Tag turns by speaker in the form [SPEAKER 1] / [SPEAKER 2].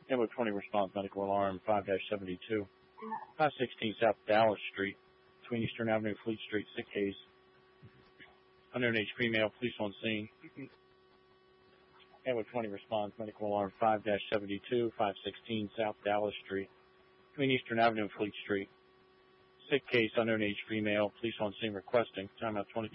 [SPEAKER 1] Ammo 20 response, medical alarm 5-72. 516 South Dallas Street, between Eastern Avenue and Fleet Street, sick case. Unknown age female, police on scene. Ammo 20 response, medical alarm 5-72. 516 South Dallas Street, between Eastern Avenue and Fleet Street. Sick case, unknown age female, police on scene requesting. Timeout 22.